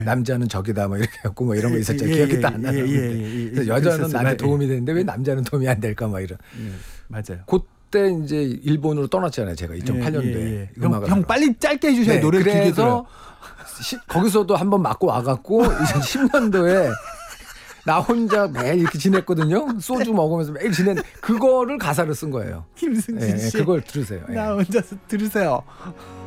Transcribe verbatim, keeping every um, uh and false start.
남자는 적이다 뭐 이렇게 했고 뭐 이런 거 있었죠. 예, 기억이 예, 또 안 나는데. 예, 예, 예, 예. 그래서 여자는 그랬었어요. 나한테 예. 도움이 되는데 왜 남자는 도움이 안 될까 뭐 이런. 예, 맞아요. 그때 이제 일본으로 떠났잖아요. 제가 이천팔 년도에 예, 예, 예. 형, 음악을. 형 빨리 짧게 해주셔야 네, 노래 길게 들어요. 그래서 시, 거기서도 한번 맞고 와갖고 이천십 년도에 나 혼자 매일 이렇게 지냈거든요. 소주 먹으면서 매일 지낸 그거를 가사를 쓴 거예요. 김승진 예, 예, 씨, 그걸 들으세요. 예. 나 혼자서 들으세요.